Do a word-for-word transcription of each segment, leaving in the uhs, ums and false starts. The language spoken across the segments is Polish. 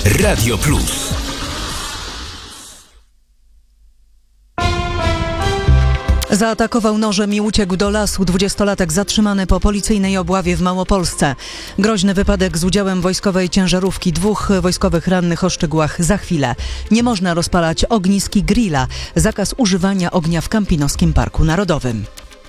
Radio Plus. Zaatakował nożem i uciekł do lasu dwudziestolatek zatrzymany po policyjnej obławie w Małopolsce. Groźny wypadek z udziałem wojskowej ciężarówki. Dwóch wojskowych rannych o szczegółach za chwilę. Nie można rozpalać ognisk i grilla. Zakaz używania ognia w Kampinoskim Parku Narodowym.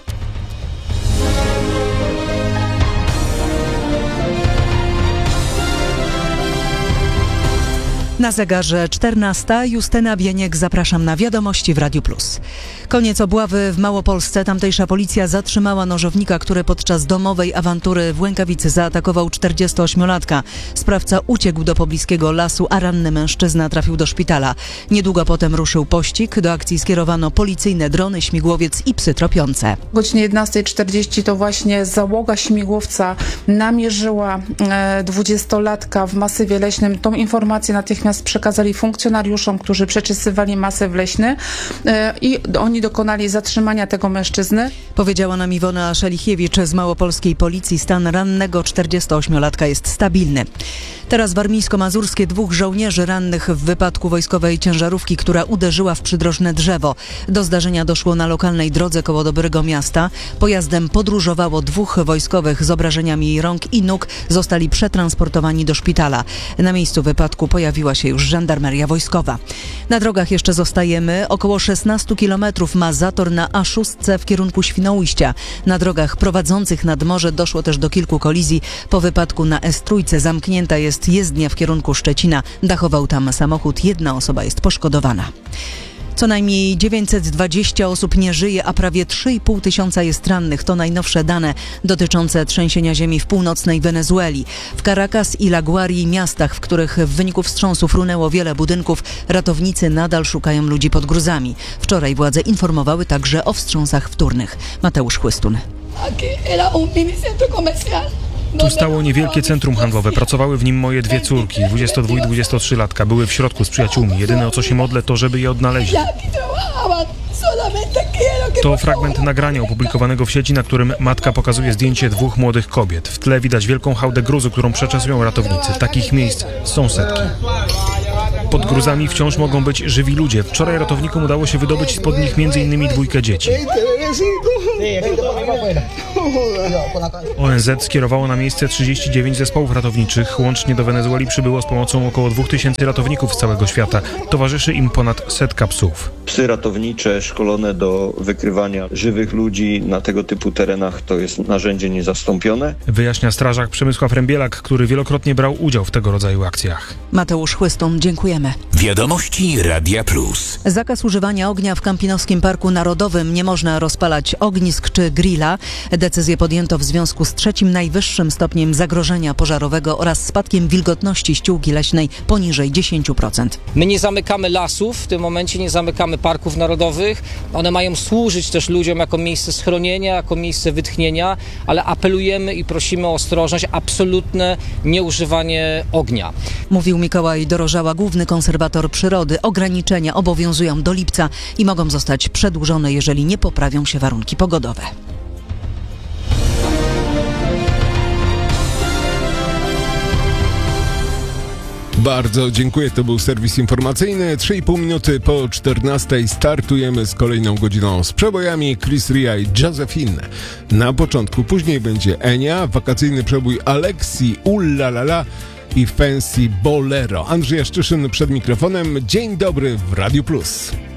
Na zegarze czternasta. Justyna Bieniek, zapraszam na wiadomości w Radiu Plus. Koniec obławy w Małopolsce. Tamtejsza policja zatrzymała nożownika, który podczas domowej awantury w Łękawicy zaatakował czterdziestoośmiolatka. Sprawca uciekł do pobliskiego lasu, a ranny mężczyzna trafił do szpitala. Niedługo potem ruszył pościg. Do akcji skierowano policyjne drony, śmigłowiec i psy tropiące. O godzinie jedenastej czterdzieści to właśnie załoga śmigłowca namierzyła dwudziestolatka w masywie leśnym. Tą informację natychmiast przekazali funkcjonariuszom, którzy przeczesywali masyw leśny i oni dokonali zatrzymania tego mężczyzny. Powiedziała nam Iwona Szelichiewicz z małopolskiej policji. Stan rannego czterdziestoośmiolatka jest stabilny. Teraz warmińsko-mazurskie. Dwóch żołnierzy rannych w wypadku wojskowej ciężarówki, która uderzyła w przydrożne drzewo. Do zdarzenia doszło na lokalnej drodze koło Dobrego Miasta. Pojazdem podróżowało dwóch wojskowych z obrażeniami rąk i nóg. Zostali przetransportowani do szpitala. Na miejscu wypadku pojawiła się już żandarmeria wojskowa. Na drogach jeszcze zostajemy. Około szesnaście kilometrów ma zator na A sześć w kierunku Świnoujścia. Na drogach prowadzących nad morze doszło też do kilku kolizji. Po wypadku na S trzy zamknięta jest jezdnia w kierunku Szczecina. Dachował tam samochód. Jedna osoba jest poszkodowana. Co najmniej dziewięćset dwadzieścia osób nie żyje, a prawie trzy i pół tysiąca jest rannych. To najnowsze dane dotyczące trzęsienia ziemi w północnej Wenezueli. W Caracas i La Guarii, miastach, w których w wyniku wstrząsu runęło wiele budynków, ratownicy nadal szukają ludzi pod gruzami. Wczoraj władze informowały także o wstrząsach wtórnych. Mateusz Chłystun. Tu stało niewielkie centrum handlowe. Pracowały w nim moje dwie córki, dwudziestodwu- i dwudziestotrzylatka. Były w środku z przyjaciółmi. Jedyne, o co się modlę, to żeby je odnaleźli. To fragment nagrania opublikowanego w sieci, na którym matka pokazuje zdjęcie dwóch młodych kobiet. W tle widać wielką hałdę gruzu, którą przeczesują ratownicy. Takich miejsc są setki. Pod gruzami wciąż mogą być żywi ludzie. Wczoraj ratownikom udało się wydobyć spod nich między innymi dwójkę dzieci. O N Z skierowało na miejsce trzydzieści dziewięć zespołów ratowniczych. Łącznie do Wenezueli przybyło z pomocą około dwóch tysięcy ratowników z całego świata. Towarzyszy im ponad setka psów. Psy ratownicze szkolone do wykrywania żywych ludzi na tego typu terenach to jest narzędzie niezastąpione. Wyjaśnia strażak Przemysław Rębielak, który wielokrotnie brał udział w tego rodzaju akcjach. Mateusz Chłystun, dziękujemy. Wiadomości Radia Plus. Zakaz używania ognia w Kampinoskim Parku Narodowym. Nie można rozpalać ognisk czy grilla. Decyzję podjęto w związku z trzecim najwyższym stopniem zagrożenia pożarowego oraz spadkiem wilgotności ściółki leśnej poniżej dziesięć procent. My nie zamykamy lasów, w tym momencie nie zamykamy parków narodowych. One mają służyć też ludziom jako miejsce schronienia, jako miejsce wytchnienia, ale apelujemy i prosimy o ostrożność, absolutne nieużywanie ognia. Mówił Mikołaj Dorożała, główny konserwator przyrody. Ograniczenia obowiązują do lipca i mogą zostać przedłużone, jeżeli nie poprawią się warunki pogodowe. Bardzo dziękuję, to był serwis informacyjny. trzy i pół minuty po czternastej startujemy z kolejną godziną z przebojami Chris Ria i Josephine. Na początku, później będzie Enia, wakacyjny przebój Alexi, Ullalala i Fancy Bolero. Andrzej Jaszczyszyn przed mikrofonem. Dzień dobry w Radiu Plus.